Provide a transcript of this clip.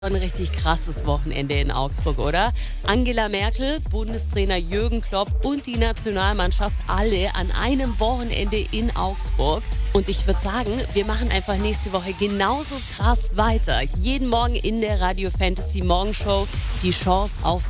Ein richtig krasses Wochenende in Augsburg, oder? Angela Merkel, Bundestrainer Jürgen Klopp und die Nationalmannschaft alle an einem Wochenende in Augsburg. Und ich würde sagen, wir machen einfach nächste Woche genauso krass weiter. Jeden Morgen in der Radio Fantasy Morgenshow die Chance auf